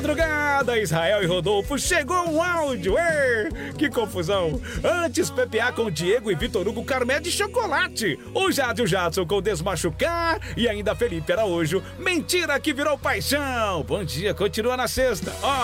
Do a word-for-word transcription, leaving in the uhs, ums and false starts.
madrugada, Israel e Rodolfo, chegou um áudio. Ei, que confusão. Antes P P A com Diego e Vitor Hugo Carmé de chocolate. O Jade e o Jadson com Desmachucar. E ainda Felipe Araújo, mentira que virou paixão. Bom dia, continua na sexta. Ó.